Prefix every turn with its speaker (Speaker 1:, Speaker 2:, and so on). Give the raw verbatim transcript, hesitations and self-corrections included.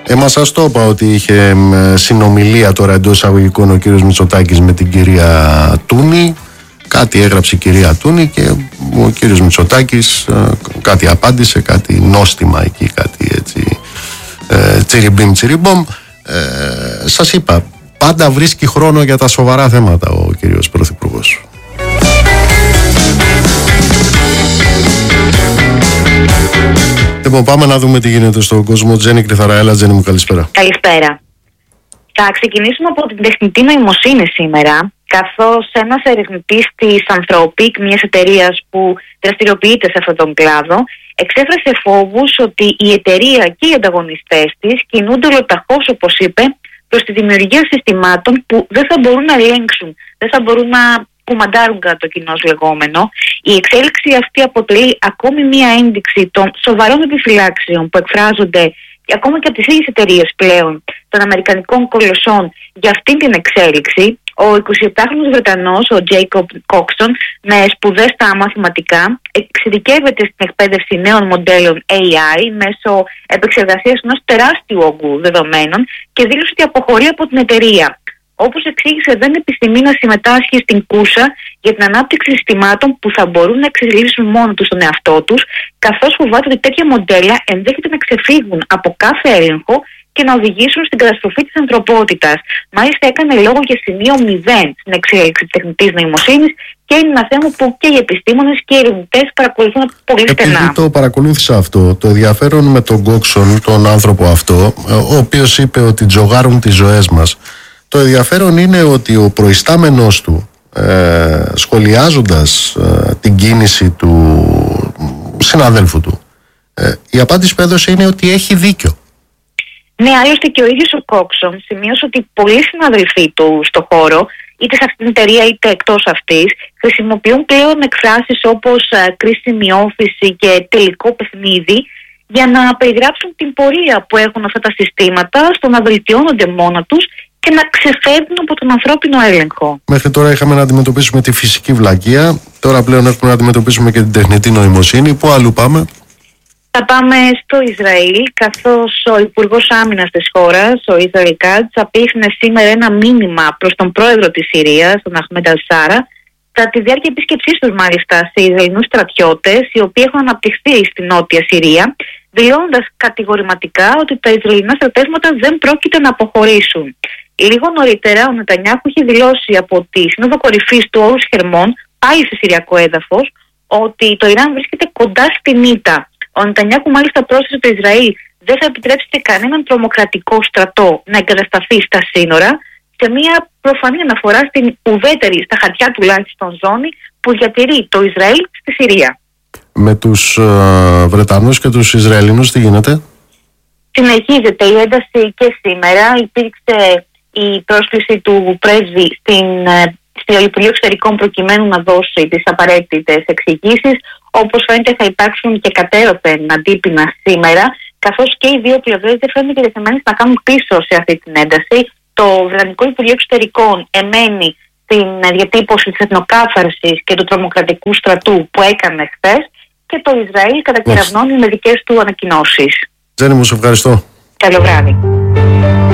Speaker 1: Ε, μα σας το είπα ότι είχε συνομιλία τώρα εντός εισαγωγικών ο κύριος Μητσοτάκης με την κυρία Τούνη. Κάτι έγραψε η κυρία Τούνη και ο κύριος Μητσοτάκης κάτι απάντησε, κάτι νόστιμα εκεί, κάτι έτσι ε, τσιριμπίμ τσιριμπόμ. Ε, σας είπα, πάντα βρίσκει χρόνο για τα σοβαρά θέματα ο κύριος Πρωθυπουργός. Λοιπόν, πάμε να δούμε τι γίνεται στον κόσμο. Τζέννη Κρυθαραέλα. Τζέννη μου, καλησπέρα.
Speaker 2: Καλησπέρα. Θα ξεκινήσουμε από την τεχνητή νοημοσύνη σήμερα, καθώς ένας ερευνητής της Anthropic, μιας εταιρείας που δραστηριοποιείται σε αυτόν τον κλάδο, εξέφρασε φόβους ότι η εταιρεία και οι ανταγωνιστές της κινούνται ολοταχώς, όπως είπε, προς τη δημιουργία συστημάτων που δεν θα μπορούν να ελέγξουν, δεν θα μπορούν να κουμαντάρουν κατά το κοινός λεγόμενο. Η εξέλιξη αυτή αποτελεί ακόμη μία ένδειξη των σοβαρών επιφυλάξεων που εκφράζονται ακόμα και από τις ίδιες εταιρείες πλέον των αμερικανικών κολοσσών για αυτή την εξέλιξη. Ο εικοσιεπτάχρονος Βρετανός, ο Jacob Coxon, με σπουδές στα μαθηματικά, εξειδικεύεται στην εκπαίδευση νέων μοντέλων έι άι μέσω επεξεργασίας ενός τεράστιου όγκου δεδομένων και δήλωσε ότι αποχωρεί από την εταιρεία. Όπως εξήγησε, δεν επιθυμεί να συμμετάσχει στην κούρσα για την ανάπτυξη συστημάτων που θα μπορούν να εξελίσσουν μόνο τους τον εαυτό τους, καθώς φοβάται ότι τέτοια μοντέλα ενδέχεται να ξεφύγουν από κάθε έλεγχο και να οδηγήσουν στην καταστροφή της ανθρωπότητας. Μάλιστα, έκανε λόγο για σημείο μηδέν στην εξέλιξη της τεχνητής νοημοσύνης και είναι ένα θέμα που και οι επιστήμονες και οι ερευνητές παρακολουθούν πολύ στενά.
Speaker 1: Επειδή το παρακολούθησα αυτό, το ενδιαφέρον με τον Κόξον, τον άνθρωπο αυτό, ο οποίος είπε ότι τζογάρουν τις ζωές μας. Το ενδιαφέρον είναι ότι ο προϊστάμενος του, ε, σχολιάζοντας ε, την κίνηση του συναδέλφου του, ε, η απάντηση που έδωσε είναι ότι έχει δίκιο.
Speaker 2: Ναι, άλλωστε και ο ίδιος ο Κόξον σημείωσε ότι πολλοί συναδελφοί του στο χώρο, είτε σε αυτήν την εταιρεία είτε εκτός αυτής, χρησιμοποιούν πλέον εκφράσεις όπως ε, κρίσιμη όφηση και τελικό παιχνίδι για να περιγράψουν την πορεία που έχουν αυτά τα συστήματα στο να βελτιώνονται μόνα τους και να ξεφεύγουν από τον ανθρώπινο έλεγχο.
Speaker 1: Μέχρι τώρα είχαμε να αντιμετωπίσουμε τη φυσική βλακεία, τώρα πλέον έχουμε να αντιμετωπίσουμε και την τεχνητή νοημοσύνη. Πού αλλού πάμε?
Speaker 2: Θα πάμε στο Ισραήλ, καθώς ο Υπουργός Άμυνας της χώρας, ο Ισραήλ Κάτς, απίφθινε σήμερα ένα μήνυμα προς τον πρόεδρο της Συρίας, τον Αχμέντ Αλ-Σάρα, κατά τη διάρκεια επίσκεψής τους μάλιστα σε Ισραηλινούς στρατιώτες, οι οποίοι έχουν αναπτυχθεί στη Νότια Συρία, δηλώνοντας κατηγορηματικά ότι τα Ισραηλινά στρατεύματα δεν πρόκειται να αποχωρήσουν. Λίγο νωρίτερα, ο Νετανιάχου είχε δηλώσει από τη Σύνοδο Κορυφής του Όρους Χερμών, πάλι σε συριακό έδαφος, ότι το Ιράν βρίσκεται κοντά στην ήττα. Ο Νετανιάχου μάλιστα πρόσθεσε ότι το Ισραήλ δεν θα επιτρέψει σε κανέναν τρομοκρατικό στρατό να εγκατασταθεί στα σύνορα, σε μια προφανή αναφορά στην ουδέτερη, στα χαρτιά τουλάχιστον, ζώνη που διατηρεί το Ισραήλ στη Συρία.
Speaker 1: Με τους ε, Βρετανούς και τους Ισραηλινούς τι γίνεται?
Speaker 2: Συνεχίζεται η ένταση και σήμερα. Υπήρξε η πρόσκληση του πρέσβη στην, στο Υπουργείο Εξωτερικών προκειμένου να δώσει τις απαραίτητες εξηγήσεις. Όπως φαίνεται θα υπάρξουν και κατέρωθεν αντίπεινα σήμερα, καθώς και οι δύο πλευρές δεν φαίνονται διατεθειμένες να κάνουν πίσω σε αυτή την ένταση. Το Βρετανικό Υπουργείο Εξωτερικών εμένει στην διατύπωση της εθνοκάθαρσης και του τρομοκρατικού στρατού που έκανε χθες και το Ισραήλ κατακεραυνώνει με δικές του ανακοινώσεις.
Speaker 1: Τζέννη μου, σε ευχαριστώ.
Speaker 2: Καλό βράδυ.